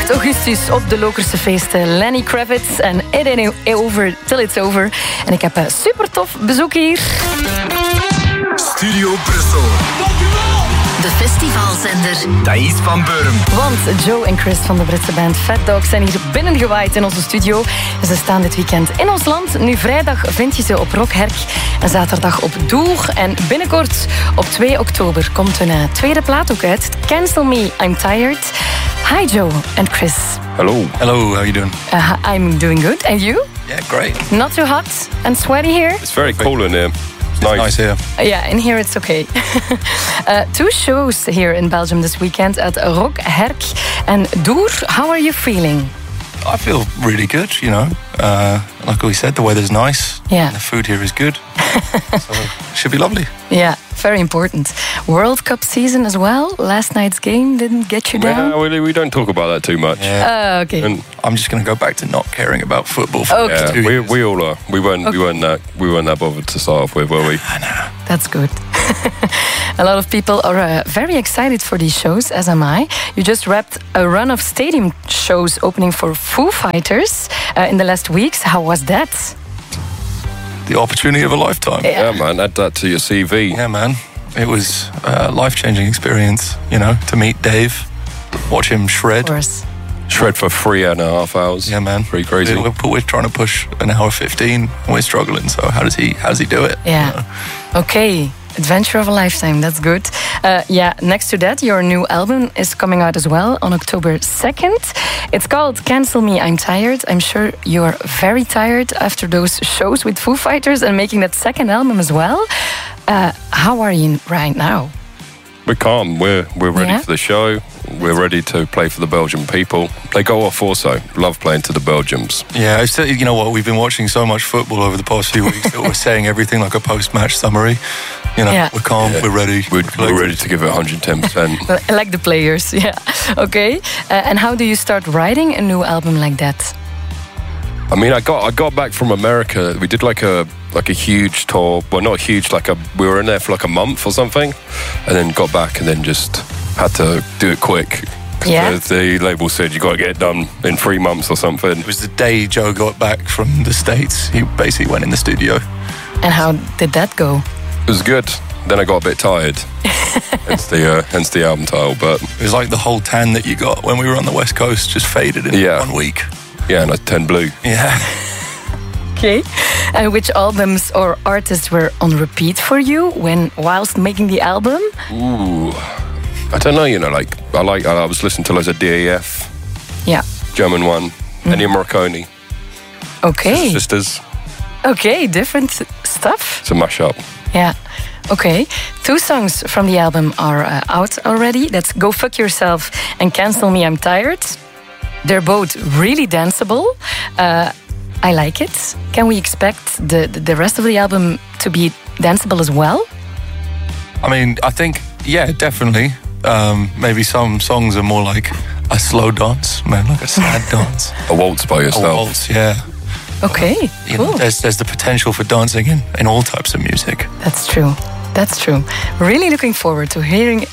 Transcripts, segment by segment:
8 augustus op de Lokerse feesten. Lenny Kravitz en It Ain't Over Till It's Over. En ik heb een super tof bezoek hier. Studio Brussel. De festivalzender. Thijs van Burm. Want Joe en Chris van de Britse band Fat Dog zijn hier binnengewaaid in onze studio. En ze staan dit weekend in ons land. Nu vrijdag vind je ze op Rockherk en zaterdag op Doeg. En binnenkort op 2 oktober komt hun tweede plaat ook uit. Cancel Me, I'm Tired. Hi Joe and Chris. Hello. Hello, how are you doing? I'm doing good. And you? Yeah, great. Not too hot and sweaty here? It's very cool in here. It's Nice here. Yeah, in here it's okay. 2 shows here in Belgium this weekend at Rockherk and Doer. How are you feeling? I feel really good, you know. Like we said, the weather's nice. Yeah. And the food here is good. So it should be lovely. Yeah, very important. World Cup season as well. Last night's game didn't get you down? Yeah, we don't talk about that too much. Yeah. Okay. And I'm just going to go back to not caring about football for Okay. yeah, 2 years. we all are. We weren't that bothered to start off with, were we? That's good. A lot of people are very excited for these shows, as am I. You just wrapped a run of stadium shows opening for Foo Fighters in the last weeks. How was that? The opportunity of a lifetime. Yeah, man. Add that to your CV. Yeah, man. It was a life-changing experience, you know, to meet Dave, watch him Of shred. course. Shred for 3.5 hours. Yeah, man. Pretty crazy. We're trying to push an hour 15 and we're struggling. So how does he do it? Yeah. You know? Okay. Adventure of a lifetime. That's good. Yeah, next to that, your new album is coming out as well on October 2nd. It's called Cancel Me, I'm Tired. I'm sure you are very tired after those shows with Foo Fighters and making that second album as well. How are you right now? We're calm. We're ready Yeah? for the show. We're ready to play for the Belgian people. They go off also. Love playing to the Belgians. Yeah, you know what? We've been watching so much football over the past few weeks that we're saying everything like a post-match summary. You know, Yeah. we're calm, we're ready. We're ready to give it 110%. I like the players, yeah. Okay. And how do you start writing a new album like that? I mean, I got back from America. We did like a huge tour. Well, not huge. We were in there for like a month or something, and then got back and then just had to do it quick. Yeah. The label said you got to get it done in 3 months or something. It was the day Joe got back from the States. He basically went in the studio. And how did that go? It was good. Then I got a bit tired. hence the album title. But It was like the whole tan that you got when we were on the West Coast just faded in 1 week. yeah, and I turned blue. Yeah. Okay. And which albums or artists were on repeat for you whilst making the album? Ooh, I don't know. You know, I was listening to loads of DAF, Yeah. German one, Ennio Morricone, Okay. Sisters. Okay, different stuff. It's a mashup. Yeah. Okay. 2 songs from the album are out already. That's Go Fuck Yourself and Cancel Me, I'm Tired. They're both really danceable. I like it. Can we expect the rest of the album to be danceable as well? I mean, I think, yeah, definitely. Maybe some songs are more like a slow dance, man, like a sad dance. A waltz by A yourself. waltz, yeah. Okay. You know, Cool. there's the potential for dancing in all types of music. That's true. That's true. Really looking forward to hearing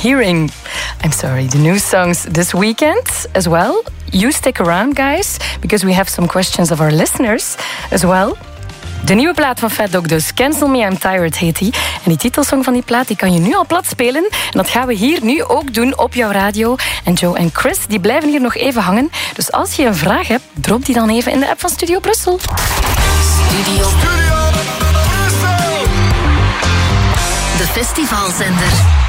the new songs this weekend as well. You stick around, guys, because we have some questions of our listeners as well. De nieuwe plaat van Fat Dog dus, Cancel Me, I'm Tired heet die. En die titelsong van die plaat die kan je nu al plat spelen. En dat gaan we hier nu ook doen op jouw radio. En Joe en Chris die blijven hier nog even hangen. Dus als je een vraag hebt, drop die dan even in de app van Studio Brussel. Studio. De festivalzender.